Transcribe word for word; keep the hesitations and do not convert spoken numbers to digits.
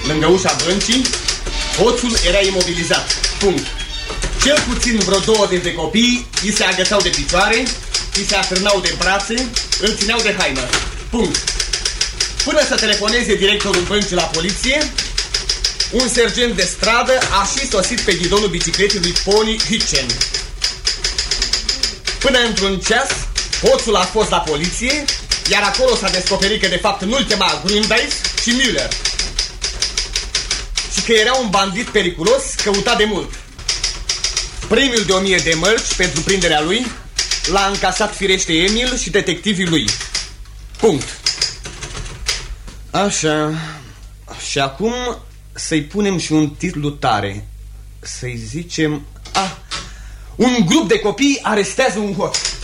Lângă ușa băncii, hoțul era imobilizat. Punct. Cel puțin vreo douăzeci de copii îi se agățau de picioare, îi se atârnau de brațe, îl țineau de haină. Punct. Până să telefoneze directorul băncii la poliție, un sergent de stradă a și sosit pe ghidonul bicicletei lui Pony Hitchen. Până într-un ceas, hoțul a fost la poliție, iar acolo s-a descoperit că de fapt nu-l chema Grundeis și Müller și că era un bandit periculos căutat de mult. Premiul de o mie de mărci pentru prinderea lui l-a încasat firește Emil și detectivii lui. Punct. Așa. Și acum să-i punem și un titlu tare. Să-i zicem... Ah, un grup de copii arestează un hoț.